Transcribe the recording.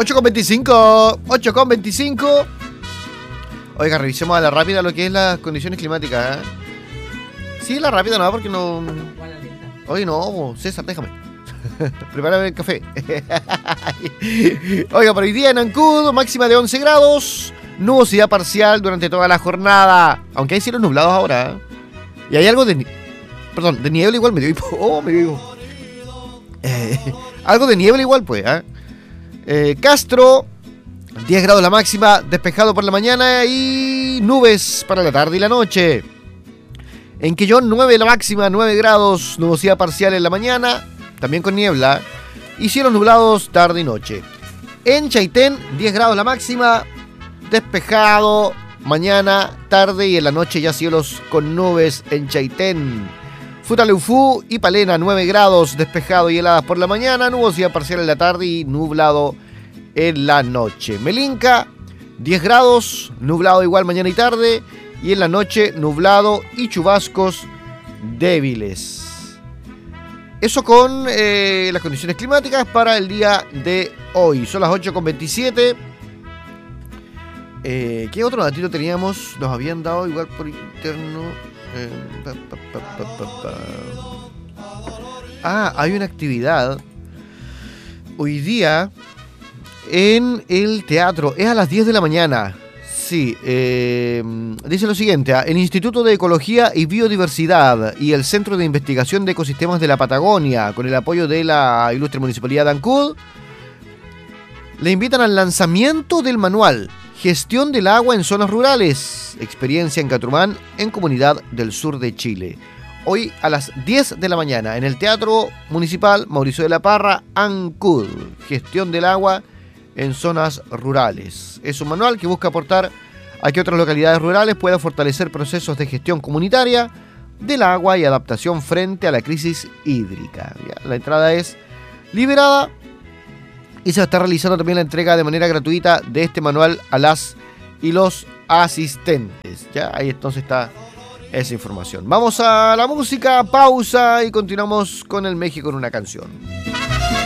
8:25. 8:25. Oiga, revisemos a la rápida lo que es las condiciones climáticas, ¿eh? Sí, la rápida no, porque no. Oye, no, César, déjame. Prepárame el café. Oiga, por hoy día en Ancud, máxima de 11 grados. Nubosidad parcial durante toda la jornada. Aunque hay cielos nublados ahora, ¿eh? Y hay algo de niebla igual. Me dio algo de niebla igual, pues, Castro, 10 grados la máxima, despejado por la mañana y nubes para la tarde y la noche. En Quillón, 9 la máxima, 9 grados, nubosidad parcial en la mañana, también con niebla, y cielos nublados tarde y noche. En Chaitén, 10 grados la máxima, despejado, mañana, tarde y en la noche ya cielos con nubes en Chaitén. Futaleufú y Palena, 9 grados, despejado y heladas por la mañana, nubosidad parcial en la tarde y nublado en la noche. Melinca, 10 grados, nublado igual mañana y tarde, y en la noche nublado y chubascos débiles. Eso con las condiciones climáticas para el día de hoy. Son las 8:27. ¿Qué otro datito teníamos? Nos habían dado igual por interno. Hay una actividad hoy día en el teatro. Es a las 10 de la mañana. Sí, dice lo siguiente: el Instituto de Ecología y Biodiversidad y el Centro de Investigación de Ecosistemas de la Patagonia, con el apoyo de la ilustre Municipalidad de Ancud, le invitan al lanzamiento del manual Gestión del agua en zonas rurales, experiencia en Catrumán, en Comunidad del Sur de Chile. Hoy a las 10 de la mañana en el Teatro Municipal Mauricio de la Parra, Ancud. Gestión del agua en zonas rurales. Es un manual que busca aportar a que otras localidades rurales puedan fortalecer procesos de gestión comunitaria del agua y adaptación frente a la crisis hídrica. La entrada es liberada. Y se está realizando también la entrega de manera gratuita de este manual a las y los asistentes. Ya, ahí entonces está esa información. Vamos a la música, pausa y continuamos con el México en una canción.